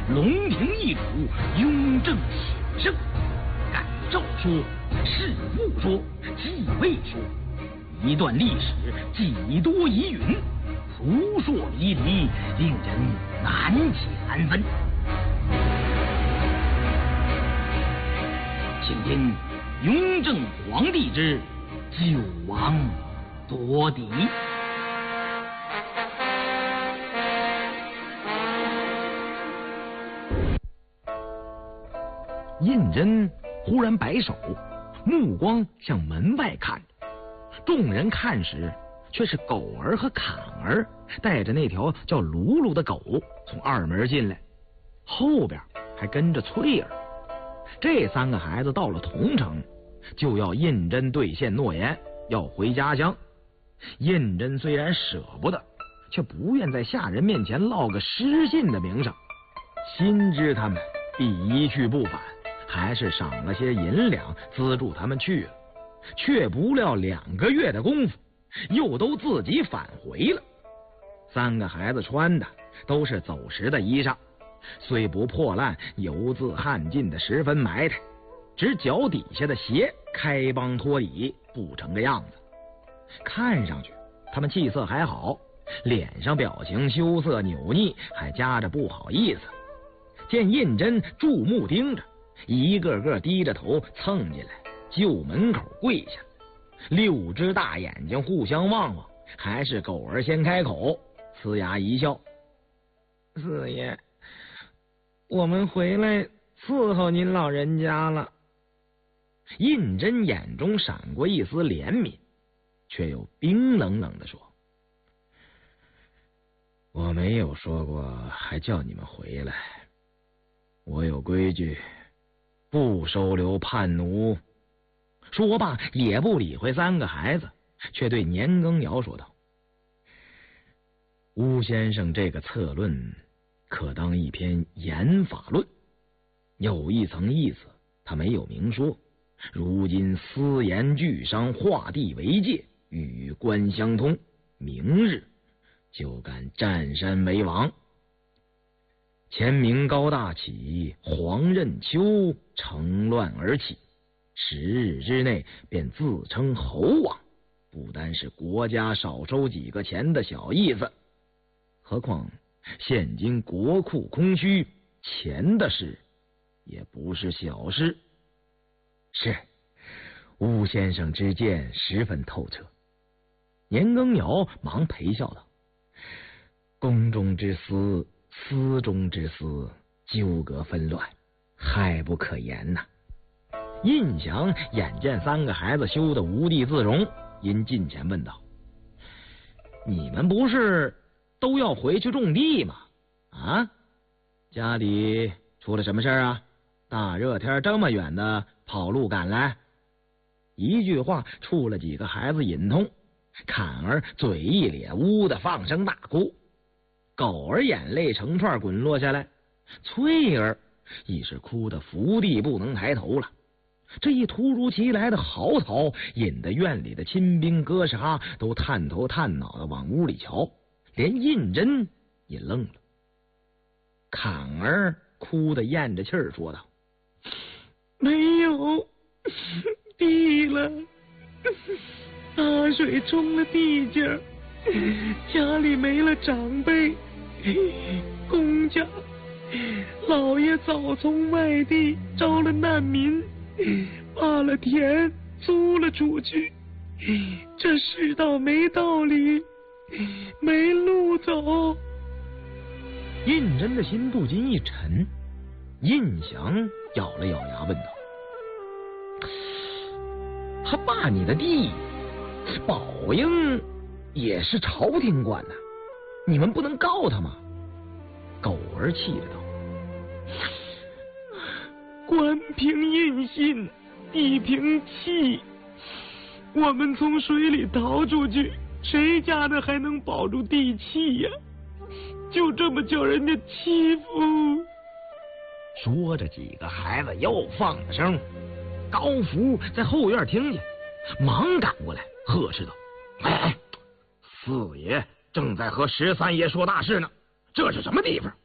龙庭一主，雍正显圣。敢诏说，事务说，继位说，一段历史几多疑云，扑朔迷离，令人难解难分。请听雍正皇帝之九王夺嫡。 胤禛忽然摆手，目光向门外看着。众人看时，却是狗儿和坎儿带着那条叫卢卢的狗从二门进来，后边还跟着翠儿。这三个孩子到了桐城，就要胤禛兑现诺言，要回家乡。胤禛虽然舍不得，却不愿在下人面前落个失信的名声，心知他们必一去不返，还是赏了些银两资助他们去了。却不料2个月的功夫，又都自己返回了。三个孩子穿的都是走时的衣裳，虽不破烂，油渍汗尽的十分埋汰，只脚底下的鞋开帮脱底，不成个样子。看上去他们气色还好，脸上表情羞涩扭捏，还夹着不好意思。见胤禛注目盯着，一个个低着头蹭进来，就门口跪下，6只大眼睛互相望望，还是狗儿先开口，呲牙一笑：“四爷，我们回来伺候您老人家了。”胤禛眼中闪过一丝怜悯，却又冰冷冷地说：“我没有说过还叫你们回来，我有规矩，不收留叛奴。”说罢也不理会三个孩子，却对年羹尧说道：“巫先生这个策论可当一篇严法论，有一层意思他没有明说，如今私盐俱商，划地为界，与官相通，明日就敢占山为王。前明高大起，黄任丘乘乱而起，10日之内便自称侯王，不单是国家少收几个钱的小意思，何况现今国库空虚，钱的事也不是小事。”是，巫先生之见十分透彻。年羹尧忙陪笑道：“宫中之私，私中之私，纠葛纷乱，害不可言呐。”胤祥眼见三个孩子羞得无地自容，因近前问道：“你们不是都要回去种地吗？啊，家里出了什么事啊？大热天这么远的跑路赶来？”一句话触了几个孩子隐痛，坎儿嘴一咧，呜的放声大哭，狗儿眼泪成串滚落下来，翠儿已是哭得伏地不能抬头了。这一突如其来的嚎啕，引得院里的亲兵哥啥都探头探脑的往屋里瞧，连胤禛也愣了。坎儿哭得咽着气儿说道：“没有地了，大水冲了地界，家里没了长辈，公家老爷早从外地招了难民，把了田租了出去，这世道没道理，没路走。”胤禛的心不禁一沉，胤祥咬了咬牙问道：“他霸你的地，宝应也是朝廷管的，你们不能告他吗？”狗儿气着道：“官凭印信，地凭契，我们从水里逃出去，谁家的还能保住地契呀？就这么叫人家欺负。”说着，几个孩子又放了声。高福在后院听见，忙赶过来呵斥道：“哎，四爷正在和13爷说大事呢，这是什么地方？